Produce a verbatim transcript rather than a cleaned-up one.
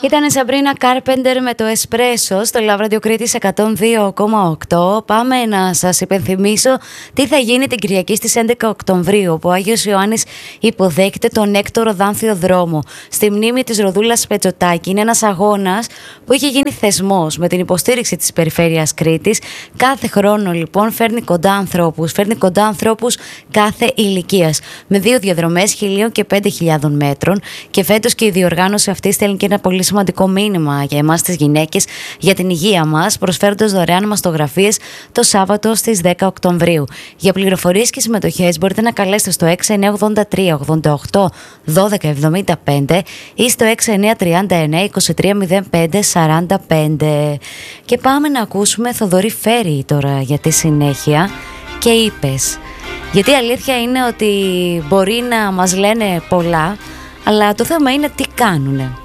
Ήταν η Σαμπρίνα Κάρπεντερ με το Εσπρέσο στο Love Radio Κρήτης εκατόν δύο κόμμα οκτώ. Πάμε να σας υπενθυμίσω τι θα γίνει την Κυριακή στις έντεκα Οκτωβρίου, που ο Άγιος Ιωάννης υποδέχεται τον έκτορο Δάνθιο δρόμο στη μνήμη της Ροδούλας Πετσοτάκη. Είναι ένας αγώνας που είχε γίνει θεσμός με την υποστήριξη της Περιφέρειας Κρήτης. Κάθε χρόνο λοιπόν φέρνει κοντά ανθρώπους, φέρνει κοντά ανθρώπους κάθε ηλικίας, με δύο διαδρομές χιλίων και πέντε χιλιάδων μέτρων. Και φέτος και η διοργάνωση αυτή στέλνει και ένα πολύ σημαντικό μήνυμα για εμάς τις γυναίκες, για την υγεία μας, προσφέροντας δωρεάν μαστογραφίες το Σάββατο στις δέκα Οκτωβρίου. Για πληροφορίες και συμμετοχές μπορείτε να καλέσετε στο έξι εννιά ογδόντα τρία ογδόντα οκτώ δώδεκα εβδομήντα πέντε ή στο έξι εννιά τριάντα εννέα είκοσι τρία μηδέν πέντε σαράντα πέντε. Και πάμε να ακούσουμε Θοδωρή Φέρη τώρα για τη συνέχεια και είπες. Γιατί η αλήθεια είναι ότι μπορεί να μας λένε πολλά, αλλά το θέμα είναι τι κάνουνε.